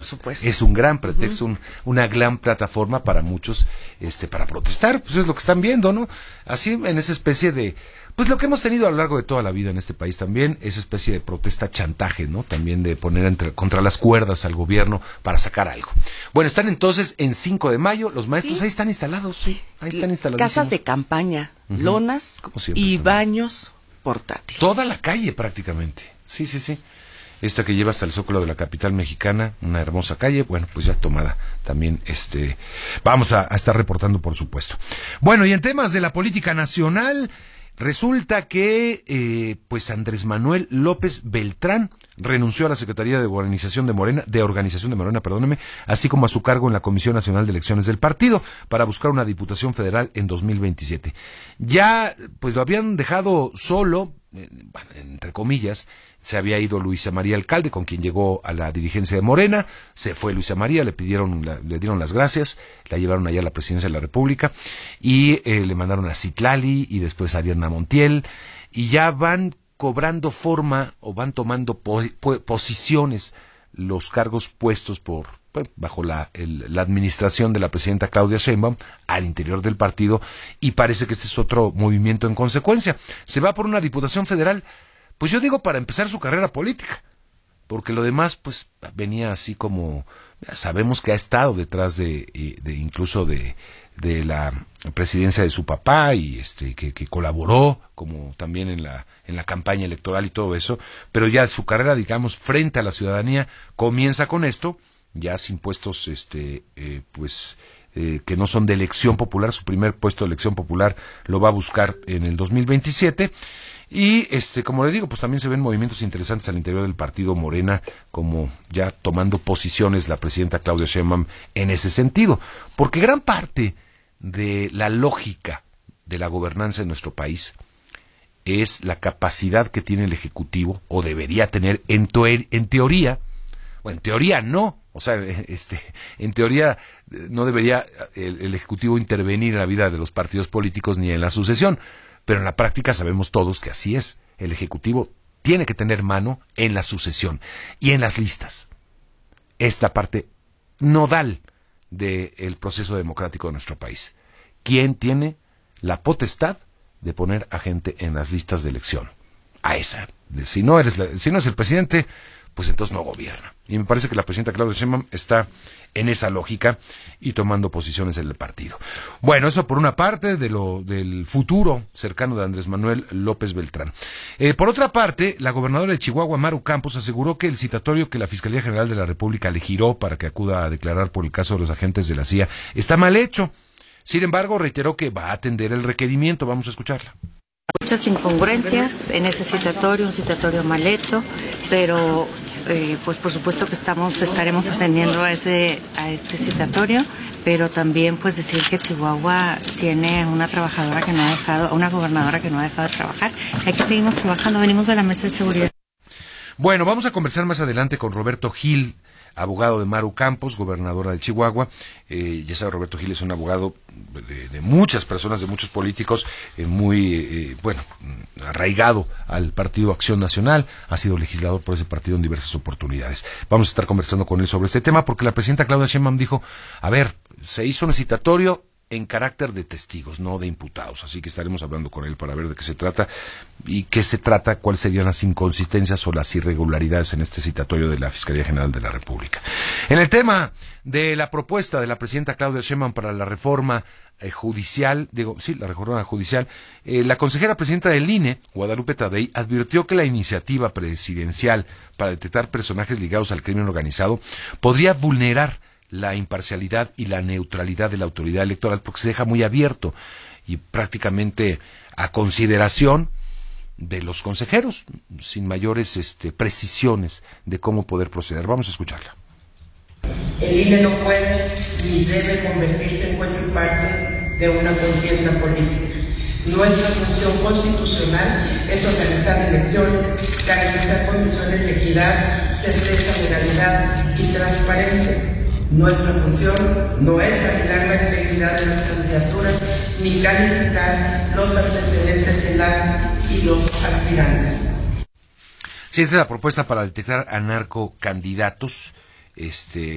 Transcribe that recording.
supuesto. Es un gran pretexto, una gran plataforma para muchos, para protestar, pues es lo que están viendo, ¿no? Así, en esa especie de, pues lo que hemos tenido a lo largo de toda la vida en este país también, esa especie de protesta chantaje, ¿no? También de poner contra las cuerdas al gobierno para sacar algo. Bueno, están entonces en 5 de mayo, los maestros ahí están instalados, sí, ahí están instalados. Casas de campaña, lonas siempre, y también. baños portátiles. Toda la calle prácticamente, sí. Esta que lleva hasta el Zócalo de la capital mexicana, una hermosa calle, bueno, pues ya tomada también, vamos a estar reportando, por supuesto. Bueno, y en temas de la política nacional, resulta que, pues Andrés Manuel López Beltrán renunció a la Secretaría de Organización de Morena, así como a su cargo en la Comisión Nacional de Elecciones del partido, para buscar una diputación federal en 2027. Ya, pues lo habían dejado solo, entre comillas. Se había ido Luisa María Alcalde, con quien llegó a la dirigencia de Morena. Se fue Luisa María, le dieron las gracias, la llevaron allá a la presidencia de la República y le mandaron a Citlali y después a Ariadna Montiel, y ya van cobrando forma o van tomando posiciones los cargos puestos bajo la administración de la presidenta Claudia Sheinbaum al interior del partido, y parece que este es otro movimiento en consecuencia. Se va por una diputación federal. Pues yo digo para empezar su carrera política, porque lo demás pues venía así como, sabemos que ha estado detrás de incluso de la presidencia de su papá y que colaboró como también en la campaña electoral y todo eso, pero ya su carrera, digamos, frente a la ciudadanía comienza con esto, ya sin puestos que no son de elección popular. Su primer puesto de elección popular lo va a buscar en el 2027. Y como le digo, pues también se ven movimientos interesantes al interior del partido Morena, como ya tomando posiciones la presidenta Claudia Sheinbaum en ese sentido, porque gran parte de la lógica de la gobernanza en nuestro país es la capacidad que tiene el Ejecutivo, o debería tener en teoría, o en teoría no, o sea, en teoría no debería el Ejecutivo intervenir en la vida de los partidos políticos ni en la sucesión. Pero en la práctica sabemos todos que así es. El Ejecutivo tiene que tener mano en la sucesión y en las listas. Es la parte nodal del proceso democrático de nuestro país. ¿Quién tiene la potestad de poner a gente en las listas de elección? A esa. Si no es el presidente, pues entonces no gobierna. Y me parece que la presidenta Claudia Sheinbaum está en esa lógica y tomando posiciones en el partido. Bueno, eso por una parte del futuro cercano de Andrés Manuel López Beltrán. Por otra parte, la gobernadora de Chihuahua, Maru Campos, aseguró que el citatorio que la Fiscalía General de la República le giró para que acuda a declarar por el caso de los agentes de la CIA está mal hecho. Sin embargo, reiteró que va a atender el requerimiento. Vamos a escucharla. Muchas incongruencias en ese citatorio, un citatorio mal hecho, pero pues por supuesto que estaremos atendiendo a este citatorio, pero también pues decir que Chihuahua tiene una gobernadora que no ha dejado de trabajar. Aquí seguimos trabajando, venimos de la mesa de seguridad. Bueno, vamos a conversar más adelante con Roberto Gil, abogado de Maru Campos, gobernadora de Chihuahua. Ya sabe, Roberto Gil es un abogado de muchas personas, de muchos políticos, muy arraigado al Partido Acción Nacional, ha sido legislador por ese partido en diversas oportunidades. Vamos a estar conversando con él sobre este tema, porque la presidenta Claudia Sheinbaum dijo, a ver, se hizo un citatorio en carácter de testigos, no de imputados, así que estaremos hablando con él para ver de qué se trata y cuáles serían las inconsistencias o las irregularidades en este citatorio de la Fiscalía General de la República. En el tema de la propuesta de la presidenta Claudia Sheinbaum para la reforma judicial, la consejera presidenta del INE, Guadalupe Tadei, advirtió que la iniciativa presidencial para detectar personajes ligados al crimen organizado podría vulnerar la imparcialidad y la neutralidad de la autoridad electoral, porque se deja muy abierto y prácticamente a consideración de los consejeros, sin mayores precisiones de cómo poder proceder. Vamos a escucharla. El INE no puede ni debe convertirse en juez y parte de una contienda política. Nuestra función constitucional es organizar elecciones, garantizar condiciones de equidad, certeza, legalidad y transparencia. Nuestra función no es validar la integridad de las candidaturas ni calificar los antecedentes de las y los aspirantes. Sí, esta es la propuesta para detectar a narcocandidatos.